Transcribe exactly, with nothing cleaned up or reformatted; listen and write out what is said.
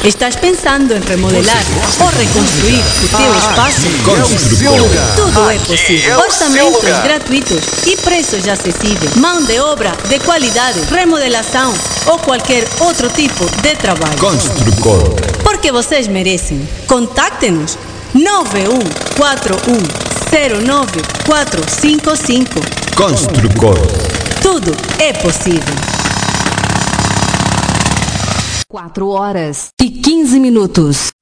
Estás pensando em remodelar ou reconstruir o teu espaço? Construcor. Tudo é possível. Orçamentos gratuitos e preços acessíveis. Mão de obra de qualidade, remodelação ou qualquer outro tipo de trabalho. Construcor. Porque vocês merecem. Contacte-nos nove um quatro um zero nove quatro cinco cinco. Construcor. Tudo é possível. Quatro horas e quinze minutos.